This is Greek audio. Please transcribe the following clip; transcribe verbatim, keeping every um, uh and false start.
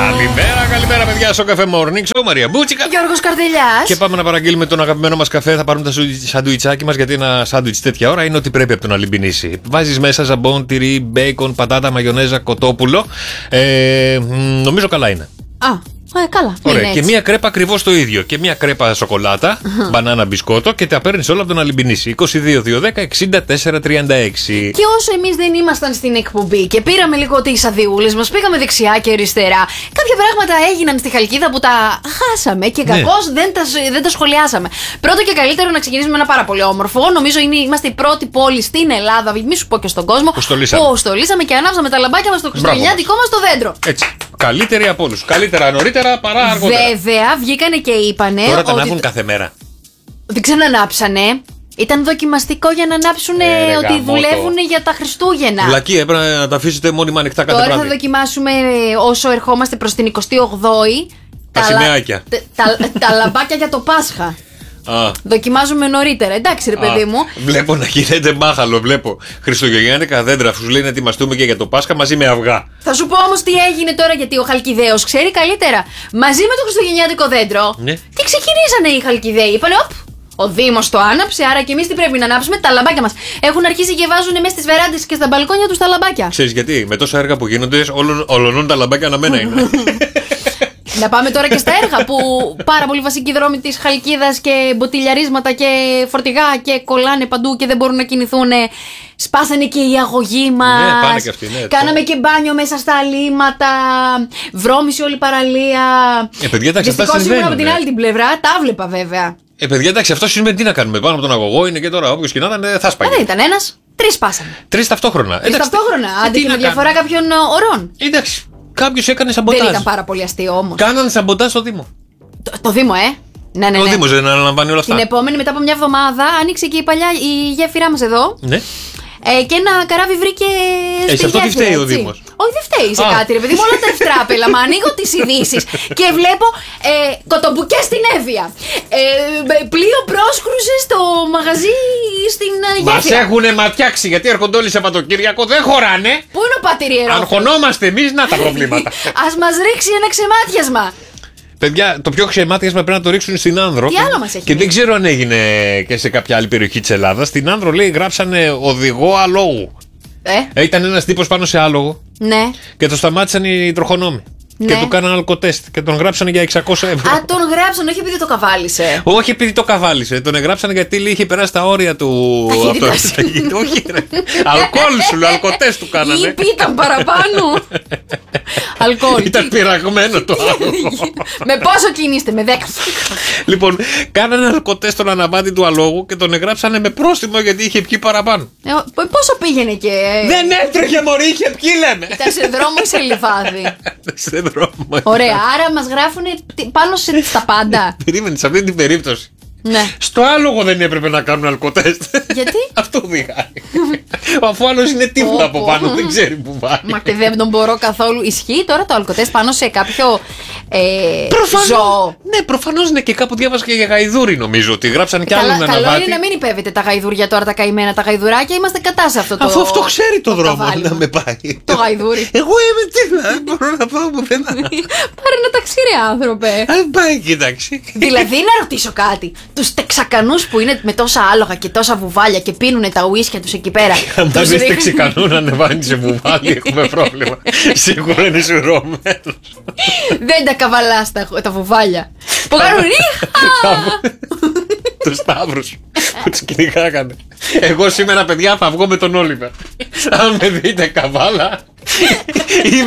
Καλημέρα, καλημέρα, παιδιά, στο καφέ Morning Show. Μαρία Μπούτσικα. Γιώργος Καρδελιάς. Και πάμε να παραγγείλουμε τον αγαπημένο μας καφέ. Θα πάρουμε τα σαντουιτσάκι μας, γιατί ένα σάντουιτς τέτοια ώρα είναι ό,τι πρέπει από το να λιμπινίσει. Βάζεις μέσα ζαμπόν, τυρί, μπέικον, πατάτα, μαγιονέζα, κοτόπουλο. Ε, νομίζω καλά είναι. Α. Ε, καλά. Ωραία. Και μία κρέπα ακριβώς το ίδιο. Και μία κρέπα σοκολάτα, μπανάνα μπισκότο, και τα παίρνεις όλα από τον Αλυμπινίση. είκοσι δύο δύο δέκα εξήντα τέσσερα τριάντα έξι. Και όσο εμείς δεν ήμασταν στην εκπομπή και πήραμε λίγο τις αδειούλες μας, πήγαμε δεξιά και αριστερά, κάποια πράγματα έγιναν στη Χαλκίδα που τα χάσαμε και κακώς ναι. δεν, τα, δεν τα σχολιάσαμε. Πρώτο και καλύτερο να ξεκινήσουμε ένα πάρα πολύ όμορφο. Νομίζω είναι, είμαστε η πρώτη πόλη στην Ελλάδα, μη σου πω και στον κόσμο, που στολίσαμε, που στολίσαμε και ανάψαμε τα λαμπάκια μας στο χριστουγεννιάτικό μας το δέντρο. Έτσι. Καλύτερη από όλους. Καλύτερα νωρίτερα παρά αργότερα. Βέβαια, βγήκανε και είπανε. Τώρα τα ότι ανάβουν κάθε μέρα. Δεν ξανανάψανε. Ήταν δοκιμαστικό για να ανάψουν ε, ότι δουλεύουν για τα Χριστούγεννα. Βλακή, έπρεπε να τα αφήσετε μόνιμα ανοιχτά κάθε Τώρα βράδυ. θα δοκιμάσουμε όσο ερχόμαστε προς την εικοστή όγδοη. Τα σημαίακια. Τα, τα, τα λαμπάκια για το Πάσχα. Α. Δοκιμάζουμε νωρίτερα. Εντάξει, ρε παιδί Α, μου. Βλέπω να γίνεται μπάχαλο. Βλέπω χριστουγεννιάτικα δέντρα. Αφού σου λέει να ετοιμαστούμε και για το Πάσχα μαζί με αυγά. Θα σου πω όμως τι έγινε τώρα, γιατί ο Χαλκιδαίος ξέρει καλύτερα. Μαζί με το χριστουγεννιάτικο δέντρο. Ναι. Τι ξεκινήσανε οι Χαλκιδαίοι. Είπανε, οπ, ο Δήμος το άναψε, άρα και εμείς τι πρέπει να ανάψουμε? Τα λαμπάκια μας. Έχουν αρχίσει και βάζουν μέσα στις βεράντες και στα μπαλκόνια τους τα λαμπάκια. Ξέρεις γιατί? Με τόσα έργα που γίνονται, ολονούν τα λαμπάκια αναμένα είναι. Να πάμε τώρα και στα έργα που πάρα πολύ βασικοί δρόμοι της Χαλκίδας και μποτιλιαρίσματα και φορτηγά και κολλάνε παντού και δεν μπορούν να κινηθούν. Σπάσανε και οι αγωγοί μας. Ναι, πάνε και αυτοί, ναι. Κάναμε και μπάνιο μέσα στα αλήματα. Βρώμησε όλη η παραλία. Ε, παιδιά, εντάξει, αυτά δυστυχώς ήμουν συμβαίνουν. από την άλλη την πλευρά, τα βλέπα βέβαια. Ε, παιδιά, εντάξει, αυτό σημαίνει τι να κάνουμε. Πάνω από τον αγωγό είναι και τώρα όποιος και να ήταν θα σπάει. Δεν ήταν ένας, τρεις σπάσανε. Τρεις ταυτόχρονα. Τρεις ταυτόχρονα, αντί και με διαφορά κάποιων ωρών. Εντάξει, κάποιος έκανε σαμποτάζ. Δεν ήταν πάρα πολύ αστείο όμως. Κάνανε σαμποτάζ στο Δήμο. Το, το Δήμο, ε. Ναι, ναι, Ο ναι. Δήμος δεν αναλαμβάνει όλα αυτά. Την επόμενη, μετά από μια εβδομάδα, άνοιξε και η παλιά η γέφυρά μας εδώ. Ναι. Ε, και ένα καράβι βρήκε ε, στη αυτό τι γέφυρα, φταίει ο έτσι. Δήμος? Όχι, δεν φταίει σε Α. κάτι, ρε παιδί μου. Όλα τα ευτράπελα. Μα ανοίγω τις ειδήσεις και βλέπω ε, κοτομπουκές στην Εύβοια. Ε, πλοίο πρόσκρουσε στο μαγαζί στην ε, γέφυρα. Μας έχουνε ματιάξει, γιατί έρχονται όλοι Σαββατοκύριακο, δεν χωράνε. Πού είναι ο πατηριερός? Αγχωνόμαστε εμείς, να τα προβλήματα. Ας μας ρίξει ένα ξεμάτιασμα. Παιδιά, το πιο ξεμάτιασμα πρέπει να το ρίξουν στην Άνδρο. Τι άλλο μας έχει Και μείνει? δεν ξέρω αν έγινε και σε κάποια άλλη περιοχή της Ελλάδας. Στην Άνδρο, λέει, γράψανε οδηγό αλόγου. Ε, Ε, ήταν ένας τύπος πάνω σε άλογο ναι. και το σταμάτησαν οι τροχονόμοι. Ναι. Και του κάνανε αλκοτέστ και τον γράψανε για εξακόσια ευρώ. Α, τον γράψαν, όχι επειδή το καβάλισε. Όχι επειδή το καβάλισε, τον εγγράψανε γιατί λέει, είχε περάσει τα όρια του. Ταχύτητας. Αυτό, όχι, ρε. Αλκοόλ σου λέει, αλκοτέστ του κάνανε. Ή ήταν παραπάνω. Αλκοόλ. Ήταν πειραγμένο το άλογο. Με πόσο κινείστε, με δέκα. Λοιπόν, κάνανε αλκοτέστ στον αναβάτη του αλόγου και τον εγγράψανε με πρόστιμο γιατί είχε πιει παραπάνω. Ε, πόσο πήγαινε και. Δεν έτρεχε, μωρή, είχε πιει, λέμε. Ήταν σε δρόμο ή σε λιβάδι. Σε δρόμο. Ωραία, άρα μας γράφουν πάνω σε, στα πάντα. Περίμενε, σε αυτή την περίπτωση. Ναι. Στο άλογο δεν έπρεπε να κάνουν αλκοτέστ. Γιατί? Αυτό οδηγάει. Αφού άλλος είναι τίποτα από Πω, πω. πάνω, δεν ξέρει που πάει. Μα και δεν τον μπορώ καθόλου. Ισχύει τώρα το αλκοτέστ πάνω σε κάποιο ε, Προφανώς. ζώο? Ναι, προφανώς ναι, και κάπου διάβασα και για γαϊδούρι, νομίζω ότι γράψαν κι άλλον Καλά, καλό αναβάτη. είναι να μην υπέβετε τα γαϊδούρια τώρα, τα καημένα τα γαϊδουράκια. Είμαστε κατά σε αυτό το. Αφού αυτό ξέρει το, το δρόμο καβάλιμα. να με πάει. Το γαϊδούρι. Εγώ είμαι τι να μπορώ να πάω πουθενά. Πάρε ένα ταξί, ρε άνθρωπε. Αν πάει, κοίταξε. Δηλαδή να ρωτήσω κάτι. Τους τεξακανούς που είναι με τόσα άλογα και τόσα βουβάλια και πίνουνε τα ουίσκια τους εκεί πέρα. Αν τους δεν ρίχνουν- ξεκανούν να ανεβάνει σε βουβάλι, έχουμε πρόβλημα. Σίγουρα είναι σουρωμένος. Δεν τα καβαλάς τα, τα βουβάλια. Που κάνουν ρίχα. Τους Σταύρους που τους κυνηγάγανε. Εγώ σήμερα, παιδιά, θα βγω με τον Όλιβερ. Αν με δείτε καβάλα,